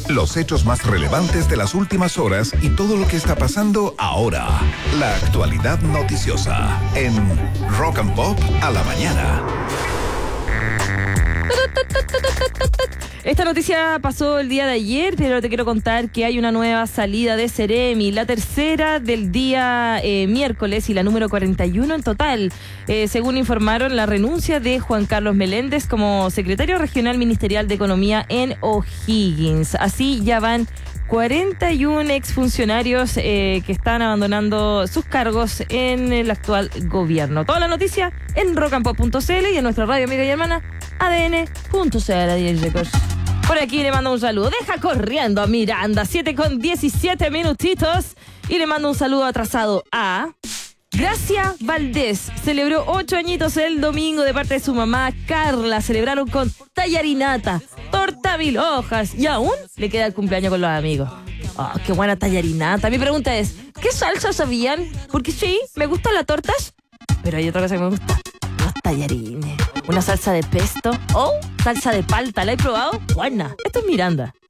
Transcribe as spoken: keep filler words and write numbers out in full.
Los hechos más relevantes de las últimas horas y todo lo que está pasando ahora. La actualidad noticiosa en Rock and Pop a la mañana. Esta noticia pasó el día de ayer, pero te quiero contar que hay una nueva salida de Ceremi, la tercera del día eh, miércoles y la número cuarenta y uno en total. Eh, según informaron, la renuncia de Juan Carlos Meléndez como secretario regional ministerial de Economía en O'Higgins. Así ya van cuarenta y uno exfuncionarios eh, que están abandonando sus cargos en el actual gobierno. Toda la noticia en rock and pop punto c l y en nuestra radio amiga y hermana a d n punto c l. Por aquí le mando un saludo. Deja corriendo a Miranda, siete con diecisiete minutitos. Y le mando un saludo atrasado a Gracia Valdés. Celebró ocho añitos el domingo de parte de su mamá Carla. Celebraron con tallarinata, torta mil hojas y aún le queda el cumpleaños con los amigos. Oh, qué buena tallarinata. Mi pregunta es, ¿qué salsa sabían? Porque sí, me gustan las tortas, pero hay otra cosa que me gusta. Los tallarines. Una salsa de pesto o salsa de palta. ¿La he probado? Buena. Esto es Miranda.